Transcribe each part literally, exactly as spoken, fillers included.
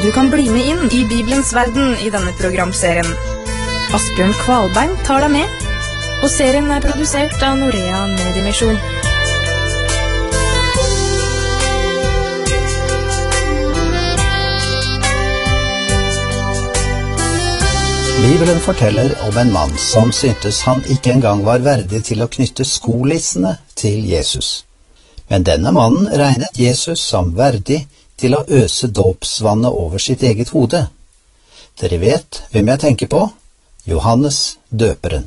Du kan bli med inn i Bibelens verden i denne programserien. Asbjørn Kvalbein tar deg med, og serien er produsert av Norea Mediemisjon. Bibelen forteller om en mann som syntes han ikke engang var verdig til å knytte skolissene til Jesus. Men denne mannen regnet Jesus som verdig til å øse dåpsvannet over sitt eget hode. Dere vet hvem jeg tenker på? Johannes døperen.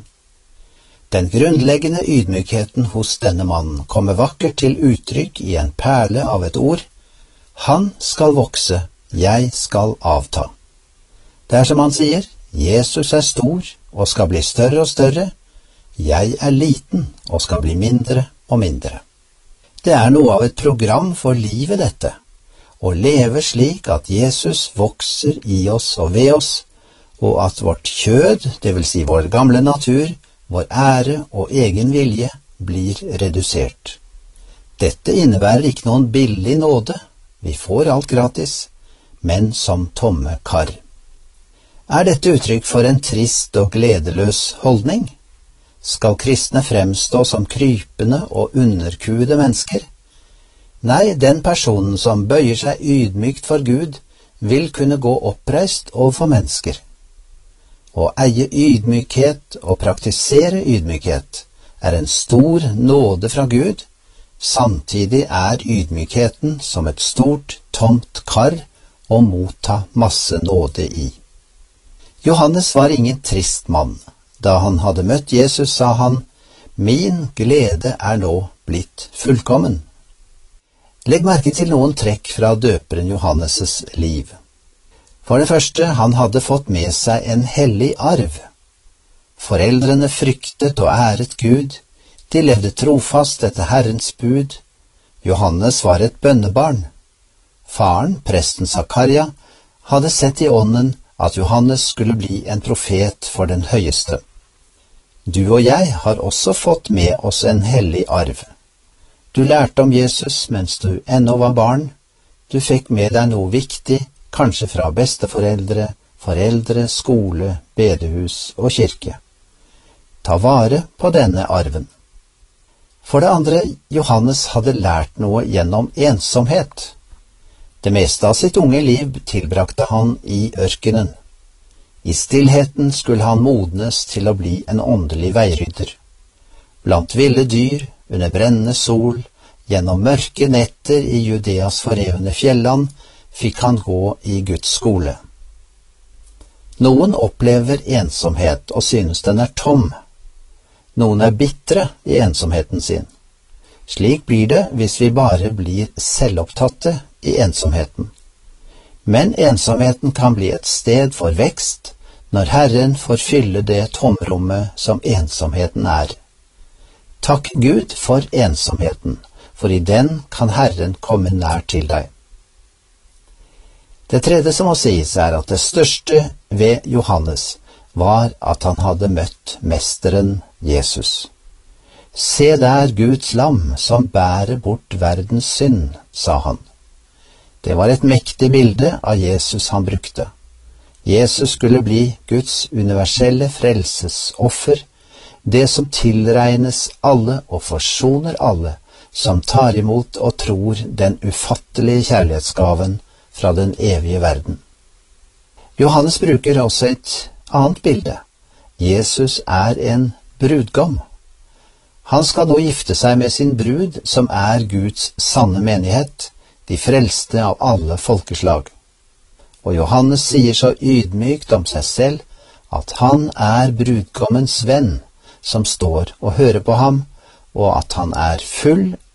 Den grunnleggende ydmykheten hos denne mannen kommer vakkert til uttrykk i en perle av et ord. Han skal vokse, jeg skal avta. Det er som han sier, Jesus er stor og skal bli større og større. Jeg er liten og skal bli mindre og mindre. Det er noe av et program for livet dette. Å leve slik at Jesus vokser i oss og ved oss, og at vårt kjød, det vil si vår gamle natur, vår ære og egen vilje, blir redusert. Dette innebærer ikke noen billig nåde, vi får alt gratis, men som tomme kar. Er dette uttrykk for en trist og gledeløs holdning? Skal kristne fremstå som krypende og underkuede mennesker? Nei, den personen som bøyer seg ydmykt for Gud, vil kunne gå oppreist overfor mennesker. Å eie ydmykhet og praktisere ydmykhet er en stor nåde fra Gud. Samtidig er ydmykheten som et stort, tomt kar å motta masse nåde i. Johannes var ingen trist mann. Da han hadde møtt Jesus, sa han, «Min glede er nå blitt fullkommen». Legg merke til noen trekk fra døperen Johannes' liv. For det første, han hadde fått med seg en hellig arv. Foreldrene fryktet og æret Gud, de levde trofast etter Herrens bud. Johannes var et bønnebarn. Faren, presten Zakaria, hadde sett i ånden at Johannes skulle bli en profet for den høyeste. Du og jeg har også fått med oss en hellig arv. Du lærte om Jesus mens du ennå var barn. Du fikk med deg noe viktig, kanskje fra besteforeldre, foreldre, skole, bedehus og kirke. Ta vare på denne arven. For det andre, Johannes hadde lært noe gjennom ensomhet. Det meste av sitt unge liv tilbrakte han i ørkenen. I stillheten skulle han modnes til å bli en åndelig veirydder. Blant ville dyr, under brennende sol, gjennom mørke netter i Judeas forrevne fjelland, fikk han gå i Guds skole. Noen opplever ensomhet og synes den er tom. Noen er bittre i ensomheten sin. Slik blir det hvis vi bare blir selvopptatte i ensomheten. Men ensomheten kan bli et sted for vekst når Herren får fylle det tomrommet som ensomheten er. Takk Gud for ensomheten, for i den kan Herren komme nær til deg. Det tredje som må sies er at det største ved Johannes var at han hadde møtt mesteren Jesus. Se der Guds lam som bærer bort verdens synd, sa han. Det var et mektig bilde av Jesus han brukte. Jesus skulle bli Guds universelle frelsesoffer, det som tilregnes alle og forsoner alle, som tar imot og tror den ufattelige kjærlighetsgaven fra den evige verden. Johannes bruker også et annet bilde. Jesus er en brudgom. Han skal nå gifte seg med sin brud, som er Guds sanne menighet, de frelste av alle folkeslag. Og Johannes sier så ydmykt om seg selv at han er brudgommens venn, som står og hører på ham, og at han er full